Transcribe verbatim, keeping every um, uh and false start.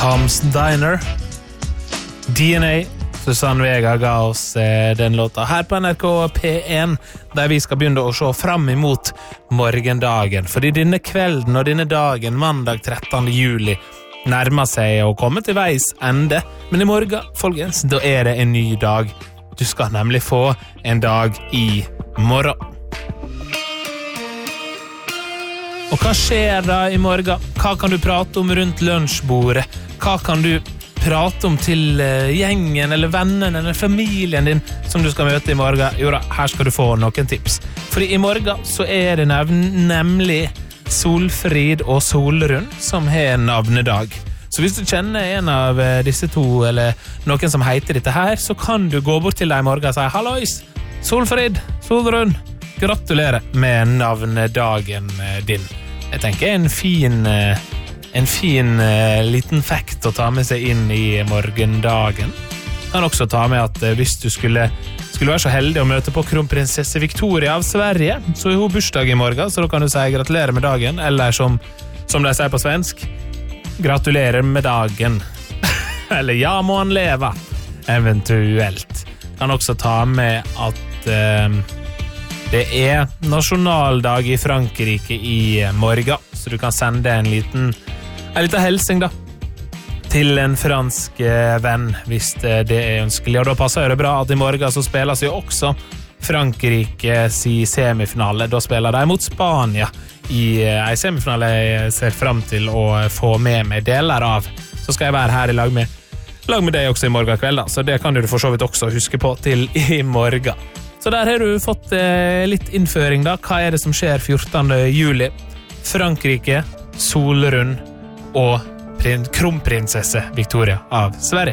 Tom's Diner. D N A. Susanne Vega ga oss eh, den låta her på N R K P én, der vi skal begynne å se fram imot morgendagen. Fordi denne kvelden og denne dagen, mandag trettende juli, nærmer seg å komme til veis ende. Men i morgen, folkens, da er det en ny dag. Du skal nemlig få en dag i morgen. Og hva skjer da i morgen? Hva kan du prate om rundt lunsjbordet? Hva kan du prate om til gjengen, eller vennen, eller familien din som du skal møte i morgen? Jo da, her skal du få noen tips. Fordi i morgen så er det nevn, nemlig Solfrid og Solrun som har navnedag. Så hvis du kjenner en av disse to, eller noen som heter dette her, så kan du gå bort til deg i morgen og si «Hallois, Solfrid, Solrun, gratulerer med navnedagen din». Jeg tenker en fin, en fin liten fact å ta med seg inn i morgendagen. Kan også ta med at hvis du skulle, skulle være så heldig å møte på kronprinsesse Victoria av Sverige, så er hun bursdag i morgen, så da kan du si gratulerer med dagen, eller som, som de sier på svensk, gratulerer med dagen. Eller ja, må han leve, eventuelt. Kan også ta med at eh, det er nasjonaldag i Frankrike i morgen, så du kan sende en liten, en liten helsing da, til en fransk venn, hvis det er ønskelig. Og da passer det bra at i morgen så spiller jo også Frankrikes i semifinale. Da spiller de mot Spania i en semifinale jeg ser frem til å få med meg deler av. Så skal jeg være her i lag med, lag med deg også i morgen kveld da, så det kan du for så vidt også huske på til i morgen. Så der har du fått eh, litt innføring da. Hva er det som skjer fjortende juli? Frankrike, Solrun og kronprinsesse Victoria av Sverige.